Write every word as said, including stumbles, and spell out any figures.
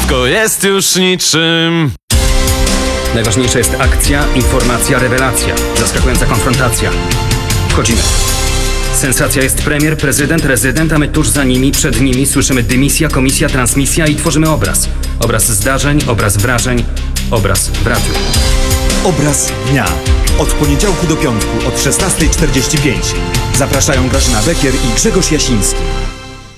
Wszystko jest już niczym. Najważniejsza jest akcja, informacja, rewelacja. Zaskakująca konfrontacja. Wchodzimy. Sensacja jest premier, prezydent, rezydent, a my tuż za nimi, przed nimi słyszymy dymisja, komisja, transmisja i tworzymy obraz. Obraz zdarzeń, obraz wrażeń, obraz w radiu. Obraz dnia. Od poniedziałku do piątku od szesnastej czterdzieści pięć. Zapraszają Grażyna Bekier i Grzegorz Jasiński.